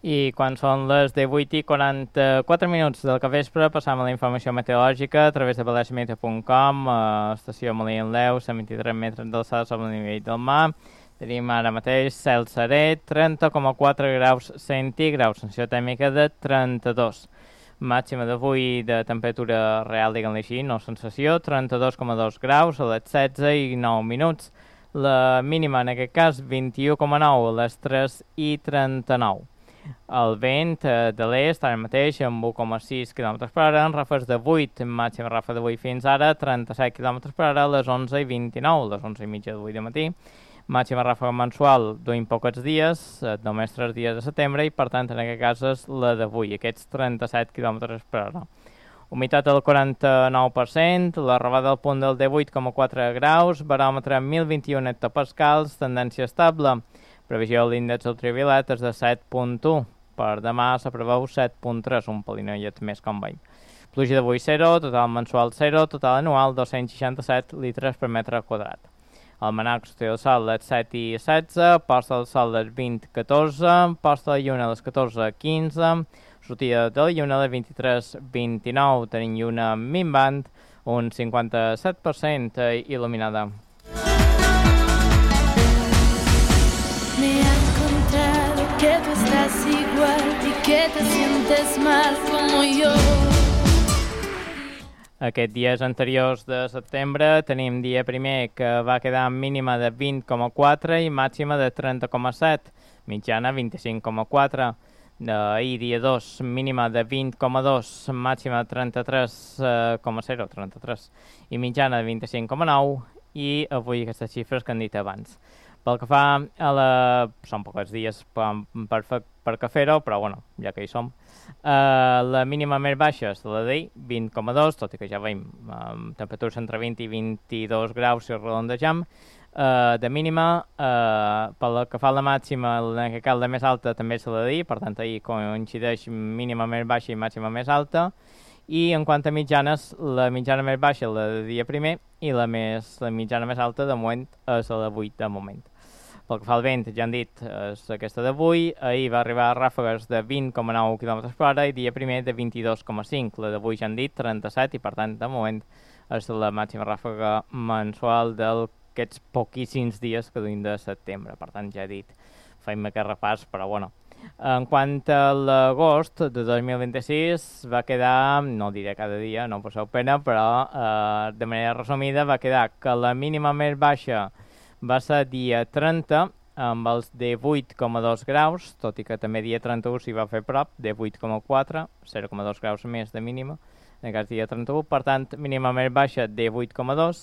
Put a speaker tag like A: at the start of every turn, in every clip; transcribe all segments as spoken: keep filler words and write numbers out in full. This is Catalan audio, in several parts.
A: I quan són les divuit i quaranta-quatre minuts del capvespre passam a la informació meteorològica a través de valència meteo punt com, a estació Molí en Leu, cent vint-i-tres metres d'alçada sobre el nivell del mar. Tenim ara mateix cel serè, trenta coma quatre graus centígrads, sensació tèrmica de trenta-dos. Màxima d'avui de temperatura real, diguem-li així, no sensació, trenta-dos coma dos graus a les setze i nou minuts. La mínima, en aquest cas, vint-i-u coma nou a les tres i trenta-nou. El vent eh, de l'est, ara mateix, amb u coma sis quilòmetres per hora, en ràfecs de vuit, màxima ràfec de vuit fins ara, trenta-set quilòmetres per hora, a les onze i vint-i-nou, les onze i mitja d'avui de matí. Màxima ràfega mensual duim pocs dies, eh, només tres dies de setembre, i per tant, en aquest cas, és la d'avui, aquests trenta-set quilòmetres per hora. Humitat del quaranta-nou per cent, la robada del punt del divuit coma quatre graus, baròmetre mil vint-i-u hectopascals, tendència estable. Previsió de l'índex ultraviolet és de set coma u. Per demà se preveu set coma tres, un pelinellet més com veiem. Pluja d'avui zero, total mensual zero, total anual dos-cents seixanta-set litres per metre quadrat. Almanac sortida del sol a les set i setze, posta del sol a les vint i catorze, posta de lluna a les catorze i quinze, sortida de la lluna a les vint-i-tres i vint-i-nou, tenim lluna minvant, un cinquanta-set per cent il·luminada.
B: Me he encontrado que tú estás igual y que te sientes mal como yo.
A: Aquests dies anteriors de setembre tenim dia primer que va quedar mínima de vint coma quatre i màxima de trenta coma set, mitjana vint-i-cinc coma quatre. Ahir dia dos, mínima de vint coma dos, màxima de trenta-tres coma zero, trenta-tres, i mitjana de vint-i-cinc coma nou, i avui aquestes xifres que han dit abans. Pel que fa a la... Són pocs dies per, per, per que fer-ho, però bueno, ja que hi som. Uh, la mínima més baixa és la d'ahir, vint coma dos, tot i que ja veiem um, temperatures entre vint i vint-i-dos graus si redondejam. Uh, de mínima, uh, pel que fa a la màxima, en aquest cas la més alta també és la d'ahir, per tant ahir coincideix mínima més baixa i màxima més alta. I en quant a mitjanes, la mitjana més baixa és la de dia primer i la, més, la mitjana més alta de moment és la d'avui de moment. Pel que fa al vent, ja han dit, és aquesta d'avui. Ahir va arribar a ràfegues de vint coma nou quilòmetres per hora i dia primer de vint-i-dos coma cinc. La d'avui ja han dit trenta-set i, per tant, de moment és la màxima ràfega mensual d'aquests poquíssims dies que duim de setembre. Per tant, ja he dit, feim aquest repàs, però bueno. En quant a l'agost de dos mil vint-i-sis, va quedar, no diré cada dia, no poseu pena, però eh, de manera resumida va quedar que la mínima més baixa va ser dia trenta, amb els divuit coma dos graus, tot i que també dia trenta-u s'hi va fer prop, divuit coma quatre, zero coma dos graus més de mínima, en aquest dia trenta-u, per tant, mínima més baixa, divuit coma dos.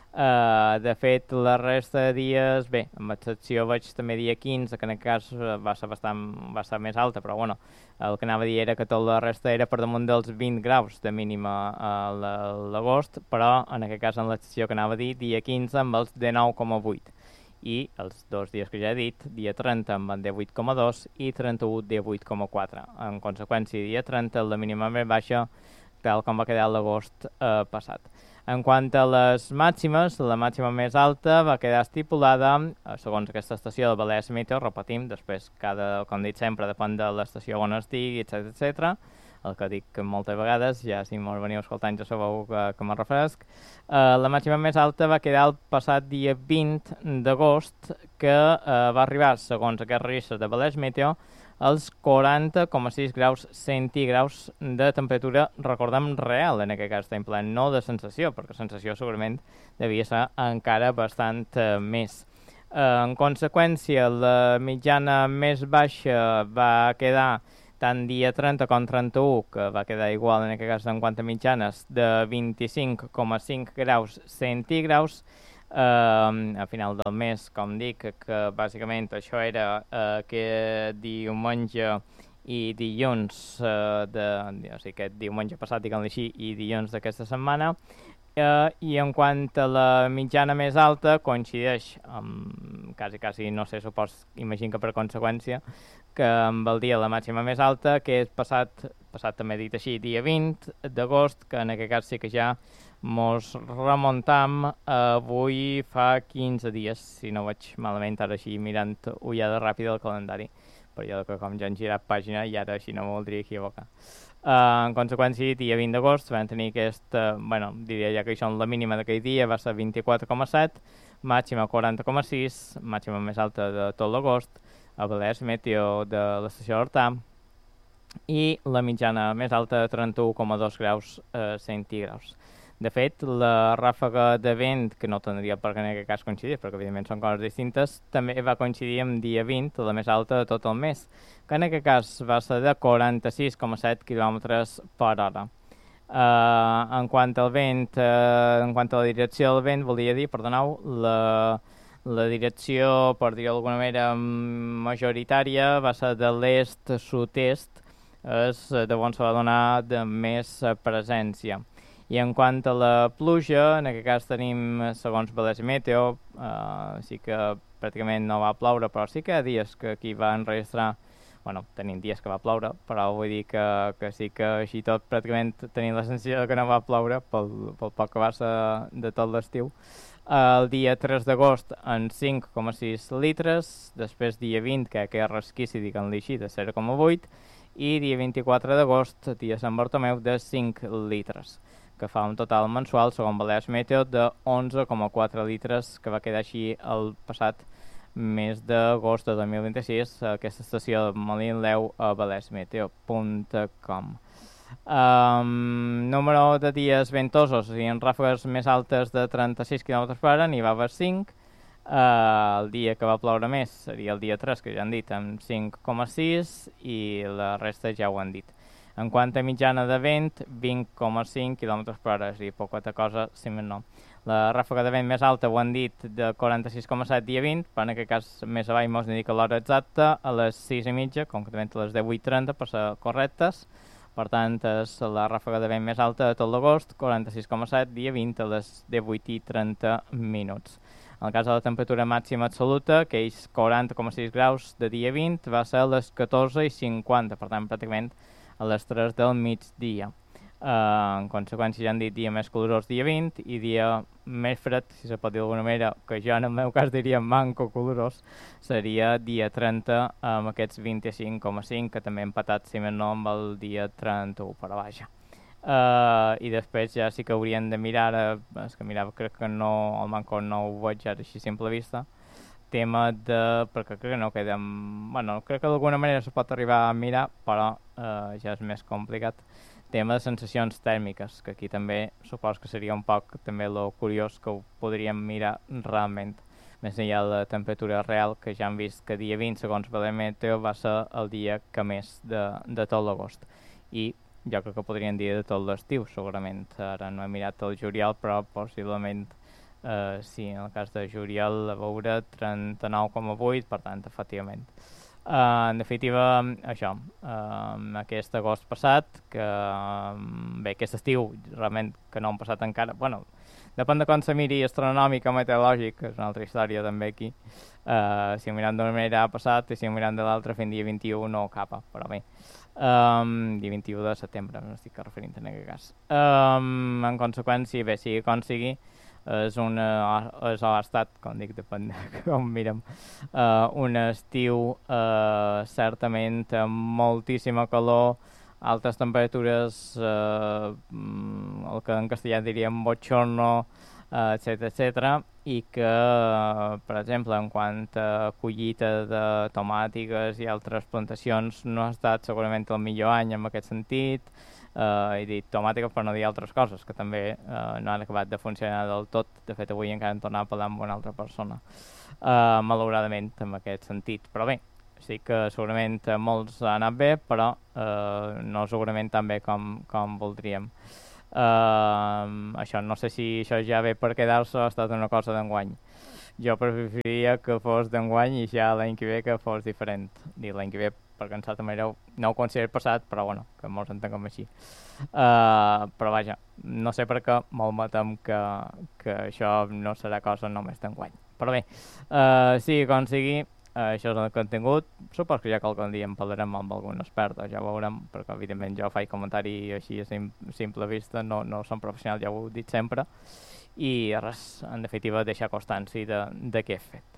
A: Uh, de fet, la resta de dies, bé, amb excepció veig també dia quinze, que en aquest cas va ser bastant, va ser més alta, però bueno, el que anava a dir era que tota la resta era per damunt dels vint graus de mínima a l'agost, però en aquest cas en l'excepció que anava a dir, dia quinze amb els dinou coma vuit. I els dos dies que ja he dit, dia trenta amb el divuit coma dos i trenta-u divuit coma quatre. En conseqüència, dia trenta, la mínima més baixa, tal com va quedar l'agost eh, passat. En quant a les màximes, la màxima més alta va quedar estipulada, segons aquesta estació de València Meteo, repetim, després, cada, com dit sempre, depèn de l'estació on estigui, etcètera, etcètera. El que dic moltes vegades, ja si mos veniu escoltant ja sabeu que, que me'n refresc. Uh, la màxima més alta va quedar el passat dia vint d'agost, que uh, va arribar, segons aquest registre de València Meteo, als quaranta coma sis graus centígrads de temperatura, recordem, real, en aquest cas estem plan, no de sensació, perquè sensació segurament devia ser encara bastant uh, més. Uh, en conseqüència, la mitjana més baixa va quedar tant dia trenta com trenta-u, que va quedar igual en aquest cas en quant a mitjanes, de vint-i-cinc coma cinc graus centígrads. Uh, a final del mes, com dic, que bàsicament això era uh, que diumenge i dilluns, uh, de, o sigui, aquest diumenge passat, diguem-li així, i dilluns d'aquesta setmana. Uh, I en quant a la mitjana més alta, coincideix amb, quasi, quasi, no sé, supos, imagino que per conseqüència, que amb el dia la màxima més alta, que és passat, passat també dit així, dia vint d'agost, que en aquest cas sí que ja mos remuntam avui fa quinze dies, si no vaig malament ara així mirant ullada ràpida al calendari. període que com ja han girat pàgina i ara així no m'ho voldria equivocar. Uh, en conseqüència, dia vint d'agost vam tenir aquesta, bueno, diria ja que això la mínima d'aquell dia va ser vint-i-quatre coma set, màxima quaranta coma sis, màxima més alta de tot l'agost, a Balears Meteo de l'estació d'Artà, i la mitjana més alta de trenta-u coma dos graus eh, centígrads. De fet, la ràfaga de vent, que no tindria per què en aquest cas coincidir, perquè evidentment són coses distintes, també va coincidir amb dia vint, la més alta de tot el mes, que en aquest cas va ser de quaranta-sis coma set quilòmetres per hora. Uh, en quant al vent, uh, en quant a la direcció del vent, volia dir, perdoneu, la, la direcció, per dir d'alguna manera, majoritària va ser de l'est-sud-est, és de on se va donar de més presència. I en quant a la pluja, en aquest cas tenim, segons Balears Meteo, uh, sí que pràcticament no va ploure, però sí que hi ha dies que aquí va enregistrar, bueno, tenim dies que va ploure, però vull dir que, que sí que així tot pràcticament tenim la sensació que no va ploure pel, pel poc que va ser de tot l'estiu. Uh, el dia tres d'agost en cinc coma sis litres, després dia vint, que és resquici, diguem-li així, de zero coma vuit, i dia vint-i-quatre d'agost, dia Sant Bartomeu, de cinc litres, que fa un total mensual, segons Balears Meteo, de onze coma quatre litres, que va quedar així el passat mes d'agost de dos mil vint-i-sis a aquesta estació de Molinleu a balears meteo punt com. Um, número de dies ventosos, o sigui, en ràfegues més altes de trenta-sis quilòmetres per hora, n'hi va haver cinc. Uh, el dia que va ploure més seria el dia tres, que ja han dit, amb cinc coma sis, i la resta ja ho han dit. En quant a mitjana de vent, vint coma cinc quilòmetres per hora, i poca cosa, si més no. La ràfaga de vent més alta, ho han dit, de quaranta-sis coma set dia vint, però en aquest cas més avall mos indica l'hora exacta, a les sis i mitja, concretament a les deu i trenta, per ser correctes. Per tant, és la ràfaga de vent més alta de tot l'agost, quaranta-sis coma set, dia vint, a les divuit i trenta minuts. En el cas de la temperatura màxima absoluta, que és quaranta coma sis graus de dia vint, va ser a les catorze i cinquanta, per tant, pràcticament a les tres del migdia. Uh, en conseqüència, ja han dit dia més calorós dia vint i dia més fred, si se pot dir d'alguna manera, que jo en el meu cas diria manco calorós, seria dia trenta amb aquests vint-i-cinc coma cinc, que també he empatat, si més no, amb el dia trenta-u, però vaja. Uh, I després ja sí que haurien de mirar, uh, és que mirava, crec que no, el manco no ho veig ara així a simple vista, tema de, perquè crec que no queda, bueno, crec que d'alguna manera se pot arribar a mirar, però uh, ja és més complicat. Tema de sensacions tèrmiques, que aquí també supos que seria un poc també lo curiós que ho podríem mirar realment, més enllà de la temperatura real, que ja hem vist que dia vint, segons Balears Meteo, va ser el dia que més de, de tot l'agost. I jo crec que podríem dir de tot l'estiu, segurament. Ara no he mirat el juliol, però possiblement eh, sí, en el cas de juliol, a veure, trenta-nou coma vuit, per tant, efectivament. Uh, en definitiva, això, uh, aquest agost passat, que uh, bé, aquest estiu, realment, que no han passat encara, bueno, depèn de com se miri astronòmic o meteorològic, que és una altra història també aquí, uh, si ho mirant d'una manera ha passat i si ho mirant de l'altra fins dia vint-i-u no capa, però bé, um, dia vint-i-u de setembre, no estic referint en aquest cas. Um, en conseqüència, bé, sigui com sigui, és, una, és o ha estat, com dic, depèn de com mirem, uh, un estiu uh, certament amb moltíssima calor, altes temperatures, uh, el que en castellà diríem bochorno, uh, etcètera, etcètera, i que, uh, per exemple, en quant a collita de tomàtiques i altres plantacions, no ha estat segurament el millor any en aquest sentit. Uh, he dit tomàtiques per no dir altres coses que també uh, no han acabat de funcionar del tot. De fet, avui encara hem tornat a parlar amb una altra persona, uh, malauradament, en aquest sentit. Però bé, sí que segurament molts ha anat bé, però uh, no segurament tan bé com, com voldríem. Uh, això, no sé si això ja ve per quedar-se o ha estat una cosa d'enguany. Jo preferiria que fos d'enguany i ja l'any que ve que fos diferent. Dic l'any que ve perquè en certa manera no ho considero passat, però bueno, que molts entenguem així. Uh, però vaja, no sé per què molt matem que, que això no serà cosa només d'enguany. Però bé, uh, sí, com sigui, uh, això és el contingut. Supos que ja qualque dia en parlarem amb algun expert, ja ho veurem, perquè evidentment jo faig comentari així a sim simple vista, no, no som professionals, ja ho he dit sempre, i res, en definitiva, deixar constància de, de què he fet.